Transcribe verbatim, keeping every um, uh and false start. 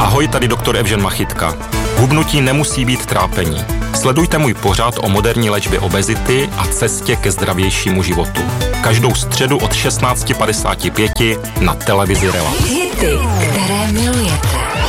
Ahoj, tady doktor Evžen Machytka. Hubnutí nemusí být trápení. Sledujte můj pořad o moderní léčbě obezity a cestě ke zdravějšímu životu. Každou středu od šestnáct padesát pět na televizi Relax. Hity, které milujete.